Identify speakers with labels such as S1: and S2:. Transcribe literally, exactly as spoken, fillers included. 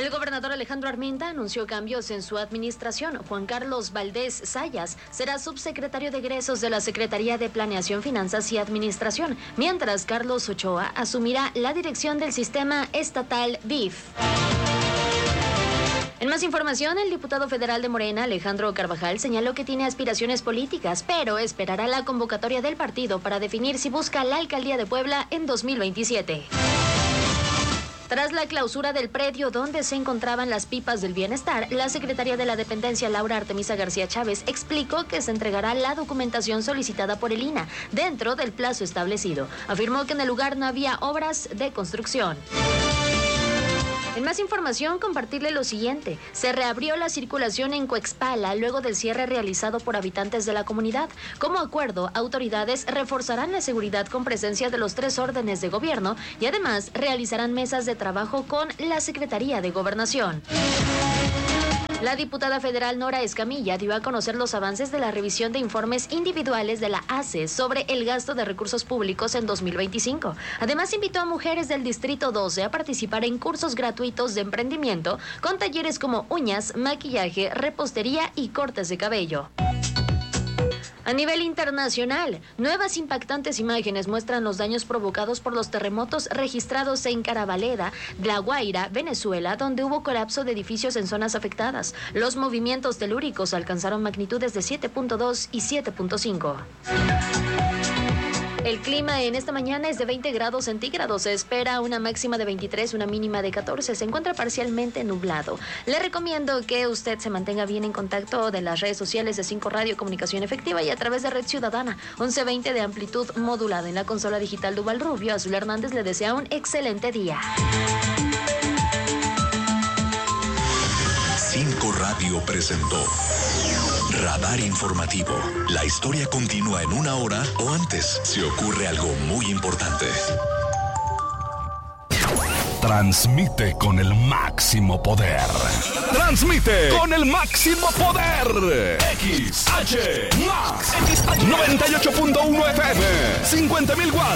S1: El gobernador Alejandro Armenta anunció cambios en su administración. Juan Carlos Valdés Sayas será subsecretario de egresos de la Secretaría de Planeación, Finanzas y Administración, mientras Carlos Ochoa asumirá la dirección del sistema estatal B I F. En más información, el diputado federal de Morena, Alejandro Carvajal, señaló que tiene aspiraciones políticas, pero esperará la convocatoria del partido para definir si busca la alcaldía de Puebla en dos mil veintisiete. Tras la clausura del predio donde se encontraban las pipas del bienestar, la secretaria de la dependencia, Laura Artemisa García Chávez, explicó que se entregará la documentación solicitada por el I N A dentro del plazo establecido. Afirmó que en el lugar no había obras de construcción. En más información, compartirle lo siguiente. Se reabrió la circulación en Coexpala luego del cierre realizado por habitantes de la comunidad. Como acuerdo, autoridades reforzarán la seguridad con presencia de los tres órdenes de gobierno y además realizarán mesas de trabajo con la Secretaría de Gobernación. La diputada federal Nora Escamilla dio a conocer los avances de la revisión de informes individuales de la A C E sobre el gasto de recursos públicos en dos mil veinticinco. Además, invitó a mujeres del Distrito doce a participar en cursos gratuitos de emprendimiento con talleres como uñas, maquillaje, repostería y cortes de cabello. A nivel internacional, nuevas impactantes imágenes muestran los daños provocados por los terremotos registrados en Carabaleda, La Guaira, Venezuela, donde hubo colapso de edificios en zonas afectadas. Los movimientos telúricos alcanzaron magnitudes de siete punto dos y siete punto cinco. El clima en esta mañana es de veinte grados centígrados. Se espera una máxima de veintitrés, una mínima de catorce. Se encuentra parcialmente nublado. Le recomiendo que usted se mantenga bien en contacto de las redes sociales de cinco Radio Comunicación Efectiva y a través de Red Ciudadana. once veinte de amplitud modulada. En la consola digital Duval Rubio, Azul Hernández le desea un excelente día.
S2: cinco Radio presentó Radar Informativo. La historia continúa en una hora o antes si ocurre algo muy importante.
S3: Transmite con el máximo poder. Transmite con el máximo poder. X H Max noventa y ocho punto uno F M. cincuenta mil watts.